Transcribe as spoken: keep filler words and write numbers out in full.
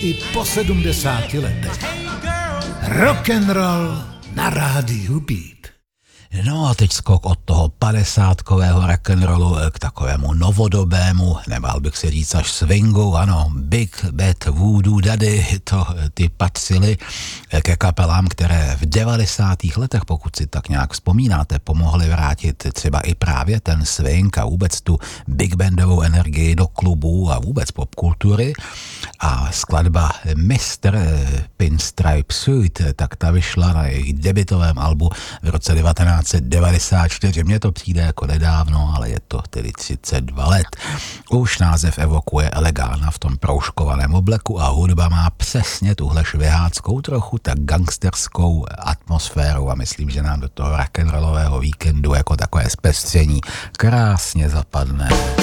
i po sedmdesáti letech. Rock'n'roll na rádiu Beat. No a teď skok od toho padesátkového rock'n'rollu k takovému novodobému, nebál bych si říct až swingu, ano, Big Bad Voodoo Daddy, to ty patřily ke kapelám, které v devadesátých letech, pokud si tak nějak vzpomínáte, pomohly vrátit třeba i právě ten swing a vůbec tu big bandovou energii do klubů a vůbec popkultury. A skladba mister Pinstripe Suit, tak ta vyšla na jejich debutovém albu v roce devatenáct set devadesát čtyři. Mně to přijde jako nedávno, ale je to tedy třicet dva let. Už název evokuje Elegana v tom proužkovaném obleku a hudba má přesně tuhle šviháckou, trochu tak gangsterskou atmosféru a myslím, že nám do toho rock'n'rollového víkendu jako takové zpestření krásně zapadne.